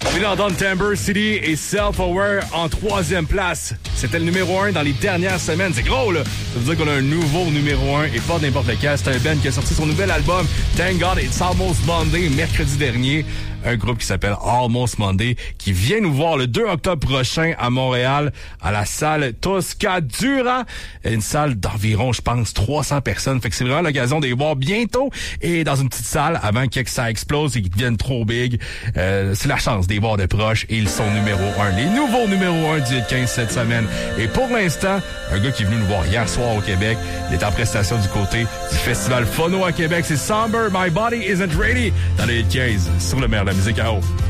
On est dans Timber City et Self-Aware en 3e place. C'était le numéro 1 dans les dernières semaines. C'est gros, là. Ça veut dire qu'on a un nouveau numéro 1 et pas n'importe lequel. C'est un band qui a sorti son nouvel album Thank God It's Almost Monday mercredi dernier. Un groupe qui s'appelle Almost Monday qui vient nous voir le 2 octobre prochain à Montréal à la salle Toscadura. Une salle d'environ, je pense, 300 personnes. Fait que c'est vraiment l'occasion de les voir bientôt et dans une petite salle avant que ça explose et qu'ils deviennent trop big. C'est la chance de les voir de proche et ils sont numéro 1. Les nouveaux numéro 1 du Hit 15 cette semaine. Et pour l'instant, un gars qui est venu nous voir hier soir au Québec, il est en prestation du côté du Festival Phono à Québec. C'est Somber, My Body Isn't Ready dans le Hit 15 sur le meilleur de la musique à haut.